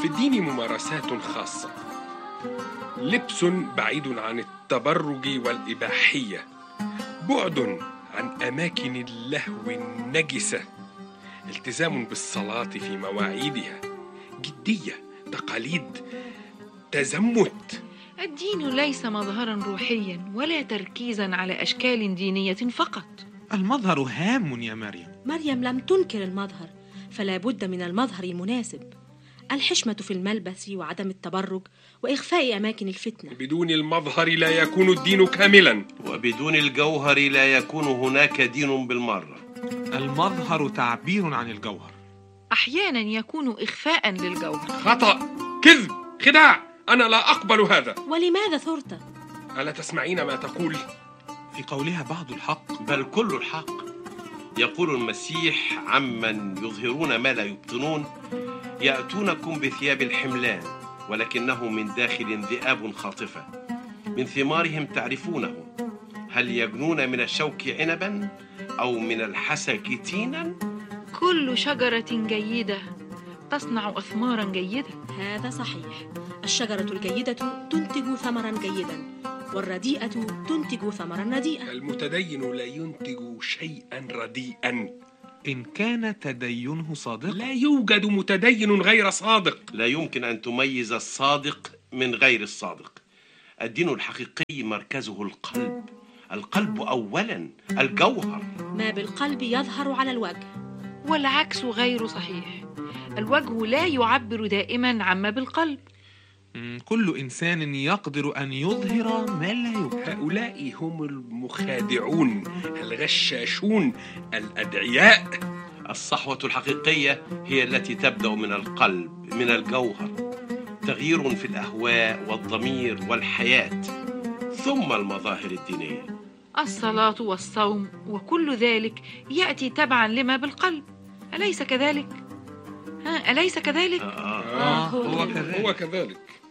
في الدين ممارسات خاصة، لبس بعيد عن التبرج والإباحية، بعد عن أماكن اللهو النجسة، التزام بالصلاة في مواعيدها، جدية، تقاليد، تزمت. الدين ليس مظهرا روحيا ولا تركيزا على أشكال دينية فقط. المظهر هام يا مريم. مريم لم تنكر المظهر، فلا بد من المظهر المناسب، الحشمة في الملبس وعدم التبرج وإخفاء أماكن الفتنة. بدون المظهر لا يكون الدين كاملا، وبدون الجوهر لا يكون هناك دين بالمرة. المظهر تعبير عن الجوهر، أحيانا يكون إخفاء للجوهر. خطأ، كذب، خداع، أنا لا أقبل هذا. ولماذا ثرت؟ ألا تسمعين ما تقول؟ في قولها بعض الحق بل كل الحق. يقول المسيح عمن يظهرون ما لا يبطنون: يأتونكم بثياب الحملان ولكنه من داخل ذئاب خاطفة، من ثمارهم تعرفونه، هل يجنون من الشوك عنبا أو من الحسك تينا؟ كل شجرة جيدة تصنع أثمارا جيدة. هذا صحيح، الشجرة الجيدة تنتج ثمرا جيدا، والرديئة تنتج ثمرا رديئا. المتدين لا ينتج شيئا رديئا إن كان تدينه صادقا. لا يوجد متدين غير صادق. لا يمكن أن تميز الصادق من غير الصادق. الدين الحقيقي مركزه القلب، القلب أولا، الجوهر. ما بالقلب يظهر على الوجه، والعكس غير صحيح. الوجه لا يعبر دائما عما بالقلب. كل إنسان يقدر أن يظهر ما لا يبطن. هؤلاء هم المخادعون، الغشاشون، الأدعياء. الصحوة الحقيقية هي التي تبدأ من القلب، من الجوهر، تغيير في الأهواء والضمير والحياة، ثم المظاهر الدينية. الصلاة والصوم وكل ذلك يأتي تبعا لما بالقلب، أليس كذلك؟ أليس كذلك؟ هو كذلك. هو كذلك.